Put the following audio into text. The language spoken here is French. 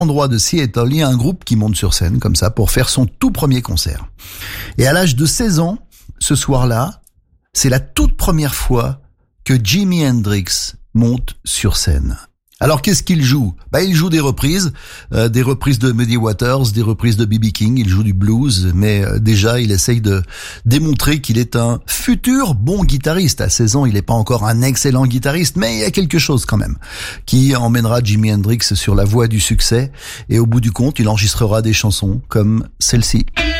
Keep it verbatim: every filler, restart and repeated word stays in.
endroit de Seattle, il y a un groupe qui monte sur scène comme ça pour faire son tout premier concert. Et à l'âge de seize ans, ce soir-là, c'est la toute première fois que Jimi Hendrix monte sur scène. Alors qu'est-ce qu'il joue ? Bah il joue des reprises, euh, des reprises de Muddy Waters, des reprises de B B King, il joue du blues, mais euh, déjà il essaye de démontrer qu'il est un futur bon guitariste. À seize ans, il n'est pas encore un excellent guitariste, mais il y a quelque chose quand même qui emmènera Jimi Hendrix sur la voie du succès, et au bout du compte, il enregistrera des chansons comme celle-ci.